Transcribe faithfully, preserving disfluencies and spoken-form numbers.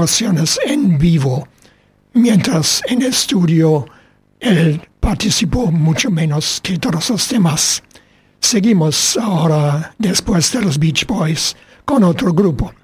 actuaciones en vivo, mientras en estudio él participó mucho menos que todos los demás. Seguimos ahora, después de los Beach Boys, con otro grupo.